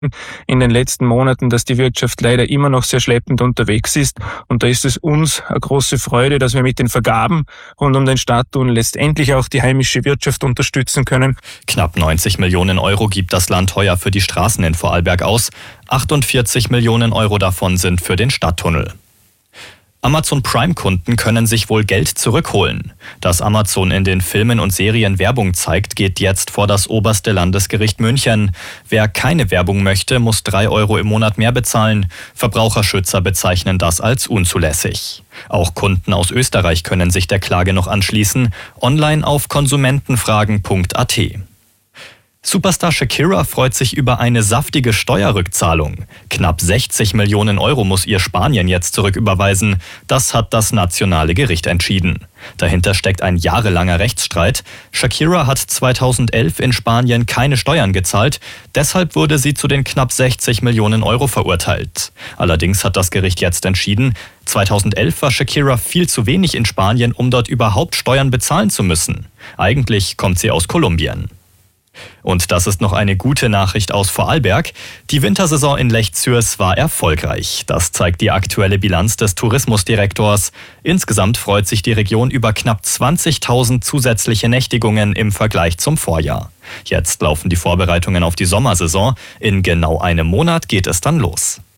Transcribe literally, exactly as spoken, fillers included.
in den letzten Monaten, dass die Wirtschaft leider immer noch sehr schleppend unterwegs ist. Und da ist es uns eine große Freude, dass wir mit den Vergaben rund um den Stadttunnel letztendlich auch die heimische Wirtschaft unterstützen können. Knapp neunzig Millionen Euro gibt das Land heuer für die Straßen in Vorarlberg aus. achtundvierzig Millionen Euro davon sind für den Stadttunnel. Amazon Prime-Kunden können sich wohl Geld zurückholen. Dass Amazon in den Filmen und Serien Werbung zeigt, geht jetzt vor das oberste Landesgericht München. Wer keine Werbung möchte, muss drei Euro im Monat mehr bezahlen. Verbraucherschützer bezeichnen das als unzulässig. Auch Kunden aus Österreich können sich der Klage noch anschließen. Online auf konsumentenfragen punkt a t. Superstar Shakira freut sich über eine saftige Steuerrückzahlung. Knapp sechzig Millionen Euro muss ihr Spanien jetzt zurücküberweisen. Das hat das nationale Gericht entschieden. Dahinter steckt ein jahrelanger Rechtsstreit. Shakira hat zweitausendelf in Spanien keine Steuern gezahlt. Deshalb wurde sie zu den knapp sechzig Millionen Euro verurteilt. Allerdings hat das Gericht jetzt entschieden, zweitausendelf war Shakira viel zu wenig in Spanien, um dort überhaupt Steuern bezahlen zu müssen. Eigentlich kommt sie aus Kolumbien. Und das ist noch eine gute Nachricht aus Vorarlberg. Die Wintersaison in Lech-Zürs war erfolgreich. Das zeigt die aktuelle Bilanz des Tourismusdirektors. Insgesamt freut sich die Region über knapp zwanzigtausend zusätzliche Nächtigungen im Vergleich zum Vorjahr. Jetzt laufen die Vorbereitungen auf die Sommersaison. In genau einem Monat geht es dann los.